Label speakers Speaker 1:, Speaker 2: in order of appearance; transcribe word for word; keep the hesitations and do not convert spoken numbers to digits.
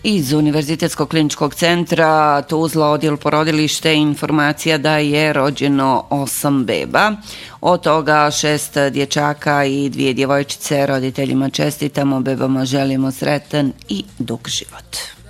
Speaker 1: Iz Univerzitetskog kliničkog centra Tuzla, odjel porodilište, informacija da je rođeno osam beba. Od toga šest dječaka i dvije djevojčice. Roditeljima čestitamo, bebama želimo sretan i dug život.